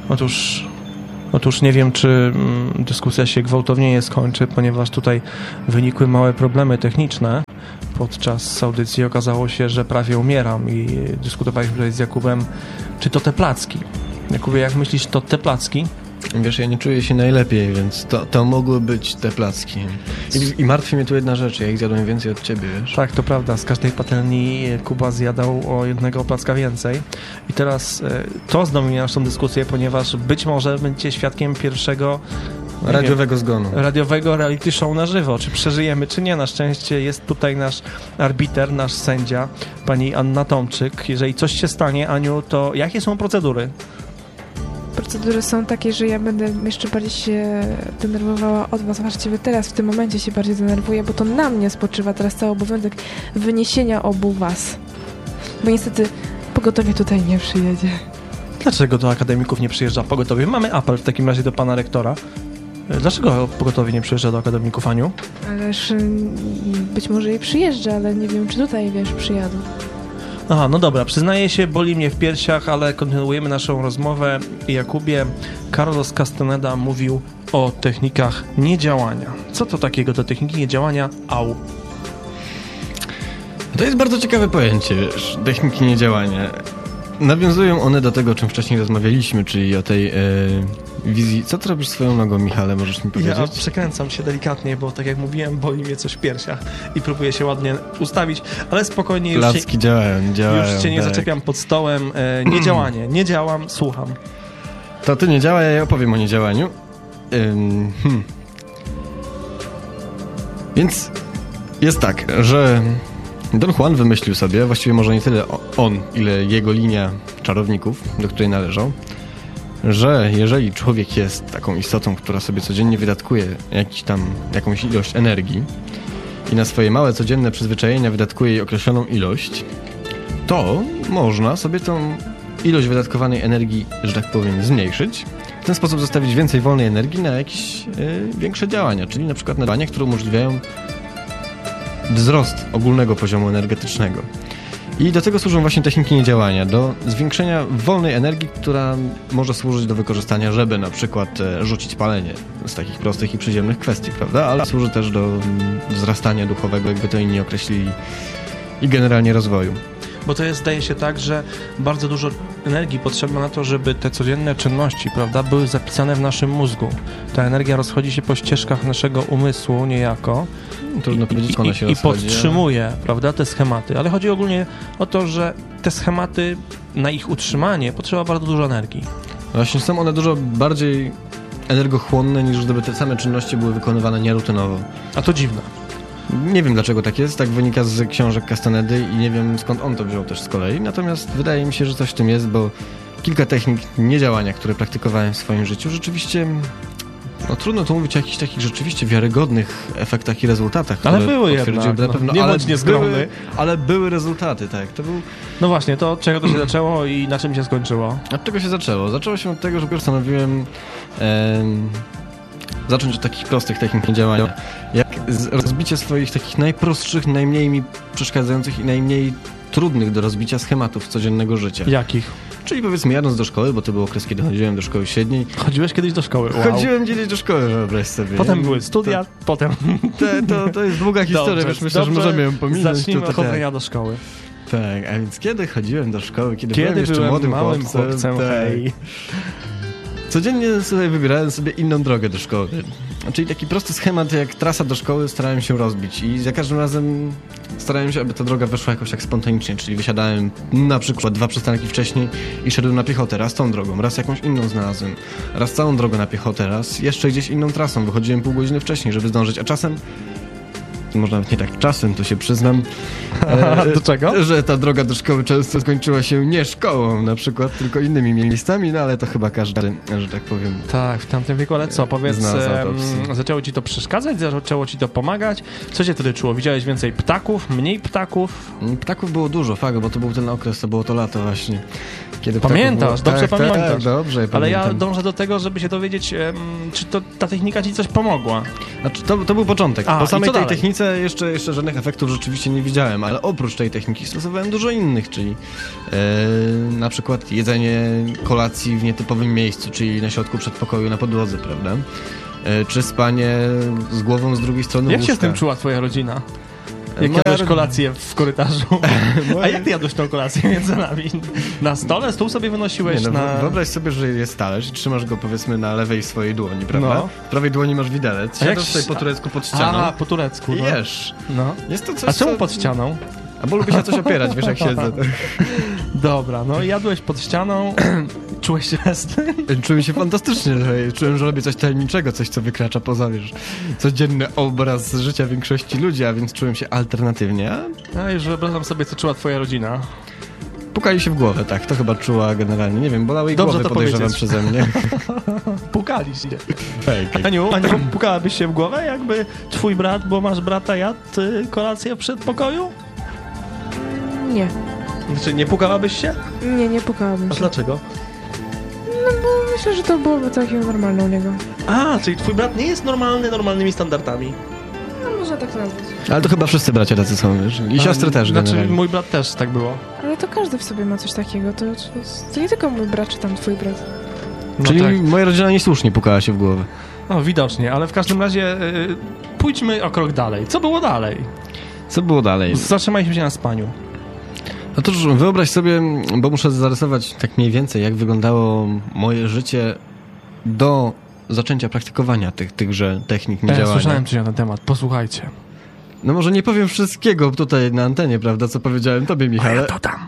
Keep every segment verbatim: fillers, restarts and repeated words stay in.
Otóż, otóż nie wiem, czy mm, dyskusja się gwałtownie nie skończy, ponieważ tutaj wynikły małe problemy techniczne. Podczas audycji okazało się, że prawie umieram i dyskutowaliśmy tutaj z Jakubem, czy to te placki. Jakubie, jak myślisz, to te placki? Wiesz, ja nie czuję się najlepiej, więc to, to mogły być te placki. I, I martwi mnie tu jedna rzecz, ja ich zjadłem więcej od ciebie, wiesz? Tak, to prawda. Z każdej patelni Kuba zjadał o jednego placka więcej. I teraz e, to zdominuje naszą dyskusję, ponieważ być może będziecie świadkiem pierwszego radiowego wiem, zgonu. Radiowego reality show na żywo. Czy przeżyjemy, czy nie. Na szczęście jest tutaj nasz arbiter, nasz sędzia, pani Anna Tomczyk. Jeżeli coś się stanie, Aniu, to jakie są procedury? Procedury są takie, że ja będę jeszcze bardziej się denerwowała od was. Właściwie teraz, w tym momencie się bardziej denerwuję, bo to na mnie spoczywa teraz cały obowiązek wyniesienia obu was. Bo niestety pogotowie tutaj nie przyjedzie. Dlaczego do akademików nie przyjeżdża pogotowie? Mamy apel w takim razie do pana rektora. Dlaczego pogotowie nie przyjeżdża do akademików, Aniu? Ależ być może i przyjeżdża, ale nie wiem, czy tutaj, wiesz, przyjadą. Aha, no dobra, przyznaję się, boli mnie w piersiach, ale kontynuujemy naszą rozmowę. Jakubie, Carlos Castaneda mówił o technikach niedziałania. Co to takiego do techniki niedziałania? Au. To jest bardzo ciekawe pojęcie, wiesz, techniki niedziałania. Nawiązują one do tego, o czym wcześniej rozmawialiśmy, czyli o tej e, wizji. Co ty robisz swoją nogą, Michale, możesz mi powiedzieć? Ja przekręcam się delikatnie, bo tak jak mówiłem, boli mnie coś w piersiach i próbuję się ładnie ustawić, ale spokojnie już Placki się, działają, działają. Już cię nie tak. zaczepiam pod stołem. E, niedziałanie, nie działam, słucham. To ty nie działa, ja opowiem o niedziałaniu. Ym, hmm. Więc jest tak, że Don Juan wymyślił sobie, właściwie może nie tyle on, ile jego linia czarowników, do której należał, że jeżeli człowiek jest taką istotą, która sobie codziennie wydatkuje jakiś tam, jakąś ilość energii i na swoje małe codzienne przyzwyczajenia wydatkuje jej określoną ilość, to można sobie tą ilość wydatkowanej energii, że tak powiem, zmniejszyć. W ten sposób zostawić więcej wolnej energii na jakieś yy, większe działania, czyli na przykład na działania, które umożliwiają wzrost ogólnego poziomu energetycznego. I do tego służą właśnie techniki niedziałania, do zwiększenia wolnej energii, która może służyć do wykorzystania, żeby na przykład e, rzucić palenie z takich prostych i przyziemnych kwestii, prawda? Ale służy też do mm, wzrastania duchowego, jakby to inni określili, i generalnie rozwoju. Bo to jest, zdaje się tak, że bardzo dużo energii potrzeba na to, żeby te codzienne czynności, prawda, były zapisane w naszym mózgu. Ta energia rozchodzi się po ścieżkach naszego umysłu niejako. Trudno powiedzieć, jak ona się i, i rozchodzi, podtrzymuje, ale... prawda, te schematy. Ale chodzi ogólnie o to, że te schematy, na ich utrzymanie potrzeba bardzo dużo energii. Właśnie są one dużo bardziej energochłonne, niż gdyby te same czynności były wykonywane nierutynowo. A to dziwne. Nie wiem, dlaczego tak jest, tak wynika z książek Castanedy i nie wiem, skąd on to wziął też z kolei, natomiast wydaje mi się, że coś w tym jest, bo kilka technik niedziałania, które praktykowałem w swoim życiu, rzeczywiście, no trudno tu mówić o jakichś takich rzeczywiście wiarygodnych efektach i rezultatach, które ale były jednak, na pewno, nie ale bądź nieskromny. Były, ale były rezultaty, tak. To był... No właśnie, to od czego to się zaczęło i na czym się skończyło? Od czego się zaczęło? Zaczęło się od tego, że postanowiłem em, zacząć od takich prostych technik działania, jak rozbicie swoich takich najprostszych, najmniej mi przeszkadzających i najmniej trudnych do rozbicia schematów codziennego życia. Jakich? Czyli powiedzmy jadąc do szkoły, bo to był okres, kiedy chodziłem do szkoły średniej. Chodziłeś kiedyś do szkoły? Wow. Chodziłem kiedyś do szkoły, wyobraź sobie. Potem były studia, to, potem... To, to, to jest długa historia, dobrze, wiesz, myślę, dobrze, że możemy ją pominąć. Zacznijmy od chodzenia do szkoły. Tak, a więc kiedy chodziłem do szkoły, kiedy, kiedy byłem jeszcze byłem młodym małym chłopcem, chłopcem tak. hej. Codziennie sobie wybierałem sobie inną drogę do szkoły. Czyli taki prosty schemat jak trasa do szkoły starałem się rozbić i za każdym razem starałem się, aby ta droga weszła jakoś tak spontanicznie, czyli wysiadałem na przykład dwa przystanki wcześniej i szedłem na piechotę, raz tą drogą, raz jakąś inną znalazłem, raz całą drogę na piechotę, raz jeszcze gdzieś inną trasą, wychodziłem pół godziny wcześniej, żeby zdążyć, a czasem może nawet nie tak czasem, to się przyznam. E, do czego? Że ta droga do szkoły często skończyła się nie szkołą na przykład, tylko innymi miejscami, no ale to chyba każdy, że tak powiem. Tak, w tamtym wieku, ale co, powiedz, um, zaczęło ci to przeszkadzać, zaczęło ci to pomagać? Co cię wtedy czuło? Widziałeś więcej ptaków, mniej ptaków? Ptaków było dużo, fakt, bo to był ten okres, to było to lato właśnie. Kiedy pamiętasz, było... dobrze tak, pamiętasz. Tak, dobrze ale pamiętam. ja dążę do tego, żeby się dowiedzieć, um, czy to, ta technika ci coś pomogła. Znaczy, to, to był początek. A, po samej tej dalej? technice jeszcze, jeszcze, jeszcze żadnych efektów rzeczywiście nie widziałem, ale oprócz tej techniki stosowałem dużo innych, czyli e, na przykład jedzenie kolacji w nietypowym miejscu, czyli na środku przedpokoju na podłodze, prawda? E, czy spanie z głową z drugiej strony Jak łóżka. się z tym czuła twoja rodzina? Jak Moja jadłeś ro- kolację w korytarzu? Moje- A jak ty jadłeś tą kolację między nami? Na stole? Stół sobie wynosiłeś Nie, no, na... Wyobraź sobie, że jest talerz i trzymasz go powiedzmy na lewej swojej dłoni, prawda? No. W prawej dłoni masz widelec, A jak siadasz sobie się- po turecku pod ścianą A, po turecku, i no. jesz. No. Jest to coś, A czemu co- pod ścianą? A bo lubię się coś opierać, wiesz jak siedzę. Dobra, no jadłeś pod ścianą, czułeś się z tym? Czułem się fantastycznie, że czułem, że robię coś tajemniczego, coś co wykracza poza, wiesz, codzienny obraz życia większości ludzi, a więc czułem się alternatywnie. No już wyobrażam sobie, co czuła twoja rodzina. Pukali się w głowę, tak, to chyba czuła generalnie, nie wiem, bolały jej Dobrze głowy, to podejrzewam powiedzieć. przeze mnie. Pukali się. Hej, hej. Aniu, Aniu, pukałabyś się w głowę, jakby twój brat, bo masz brata, jadł y, kolację w przedpokoju? Nie. Znaczy, nie pukałabyś się? Nie, nie pukałabym się. Dlaczego? Myślę, że to byłoby całkiem normalne u niego. A, czyli twój brat nie jest normalny, normalnymi standardami. No można tak nazwać. Ale to chyba wszyscy bracia tacy są, wiesz, i siostry też Znaczy, generalnie. mój brat też tak było. Ale to każdy w sobie ma coś takiego. To, to, to nie tylko mój brat, czy tam twój brat. No Czyli tak. moja rodzina niesłusznie pukała się w głowę. No, widocznie, ale w każdym razie y, pójdźmy o krok dalej. Co było dalej? Co było dalej? Zatrzymaliśmy się na spaniu. Otóż wyobraź sobie, bo muszę zarysować tak mniej więcej, jak wyglądało moje życie do zaczęcia praktykowania tych, tychże technik Ja niedziałania. słyszałem coś na ten temat, posłuchajcie. No może nie powiem wszystkiego tutaj na antenie, prawda, co powiedziałem tobie, Michale. to tam.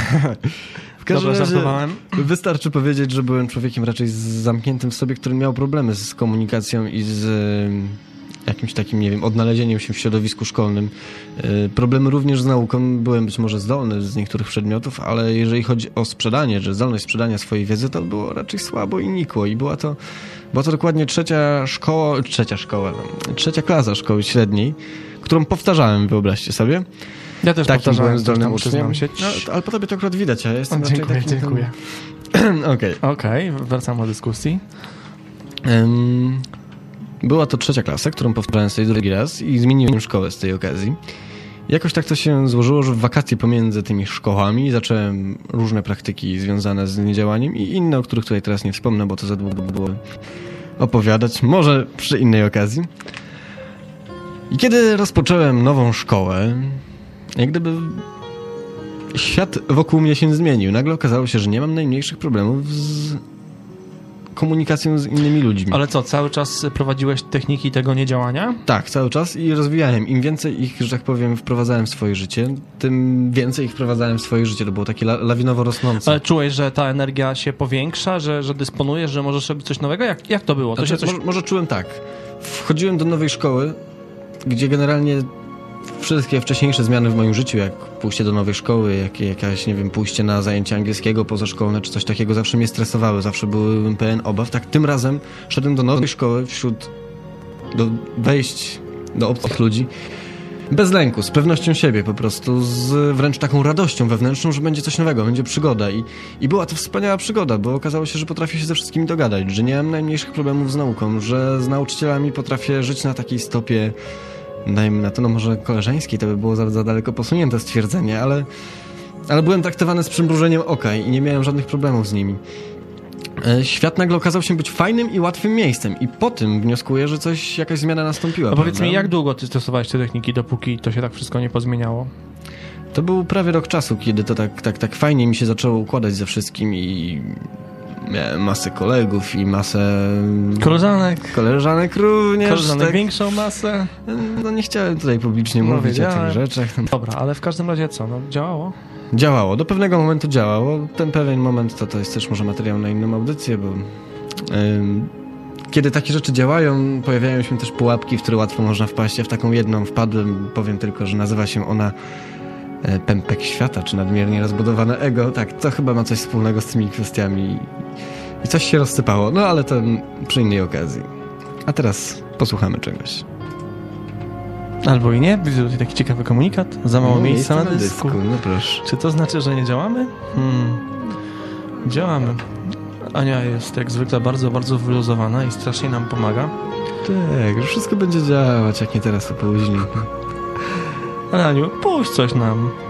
W każdym Dobra, razie żartowałem. wystarczy powiedzieć, że byłem człowiekiem raczej zamkniętym w sobie, który miał problemy z komunikacją i z y, jakimś takim, nie wiem, odnalezieniem się w środowisku szkolnym. Y, problemy również z nauką. Byłem być może zdolny z niektórych przedmiotów, ale jeżeli chodzi o sprzedanie, że zdolność sprzedania swojej wiedzy, to było raczej słabo i nikło. I była to, była to dokładnie trzecia szkoła, trzecia szkoła, no, trzecia klasa szkoły średniej, którą powtarzałem, wyobraźcie sobie. Ja też Takim powtarzałem, byłem zdolnym tam, uczniem. przyznam się. No, ale po tobie to akurat widać, a ja jestem raczej Dziękuję, takim... dziękuję. Okej. Okej, okay, wracam do dyskusji. Em, Była to trzecia klasa, którą powtarzałem sobie drugi raz i zmieniłem szkołę z tej okazji. Jakoś tak to się złożyło, że w wakacje pomiędzy tymi szkołami zacząłem różne praktyki związane z niedziałaniem i inne, o których tutaj teraz nie wspomnę, bo to za długo by było opowiadać. Może przy innej okazji. I kiedy rozpocząłem nową szkołę, jak gdyby świat wokół mnie się zmienił. Nagle okazało się, że nie mam najmniejszych problemów z komunikacją z innymi ludźmi. Ale co, cały czas prowadziłeś techniki tego niedziałania? Tak, cały czas i rozwijałem. Im więcej ich, że tak powiem, wprowadzałem w swoje życie, tym więcej ich wprowadzałem w swoje życie. To było takie la- lawinowo rosnące. Ale czułeś, że ta energia się powiększa, że, że dysponujesz, że możesz robić coś nowego? Jak, jak to było? To Znaczy, się coś... może, może czułem tak. Wchodziłem do nowej szkoły, gdzie generalnie wszystkie wcześniejsze zmiany w moim życiu, jak pójście do nowej szkoły, jak, jakaś, nie wiem, pójście na zajęcia angielskiego pozaszkolne, czy coś takiego, zawsze mnie stresowały, zawsze byłem pełen obaw. Tak tym razem szedłem do nowej szkoły wśród do wejść do obcych ludzi bez lęku, z pewnością siebie po prostu, z wręcz taką radością wewnętrzną, że będzie coś nowego, będzie przygoda i, i była to wspaniała przygoda, bo okazało się, że potrafię się ze wszystkimi dogadać, że nie mam najmniejszych problemów z nauką, że z nauczycielami potrafię żyć na takiej stopie, dajmy na to, no może koleżeńskiej, to by było za, za daleko posunięte stwierdzenie, ale, ale byłem traktowany z przymrużeniem oka i nie miałem żadnych problemów z nimi. Świat nagle okazał się być fajnym i łatwym miejscem i po tym wnioskuję, że coś, jakaś zmiana nastąpiła. No powiedz prawda? mi, jak długo ty stosowałeś te techniki, dopóki to się tak wszystko nie pozmieniało? To był prawie rok czasu, kiedy to tak, tak, tak fajnie mi się zaczęło układać ze wszystkim i miałem masę kolegów i masę... Koleżanek. Koleżanek również. Koleżanek tak. większą masę. No nie chciałem tutaj publicznie No, mówić wiedziałem. o tych rzeczach. Dobra, ale w każdym razie co? No działało? Działało, do pewnego momentu działało. Ten pewien moment to, to jest też może materiał na inną audycję, bo ym, kiedy takie rzeczy działają, pojawiają się też pułapki, w które łatwo można wpaść. Ja w taką jedną wpadłem, powiem tylko, że nazywa się ona e, pępek świata, czy nadmiernie rozbudowane ego. Tak, to chyba ma coś wspólnego z tymi kwestiami i coś się rozsypało, no ale to przy innej okazji. A teraz posłuchamy czegoś. Albo i nie. Widzę tutaj taki ciekawy komunikat. Za mało No, miejsca na dysku. No proszę. Czy to znaczy, że nie działamy? Hmm. Działamy. Ania jest jak zwykle bardzo, bardzo wyluzowana i strasznie nam pomaga. Tak, że wszystko będzie działać, jak nie teraz, to później. Raniu, puść coś nam.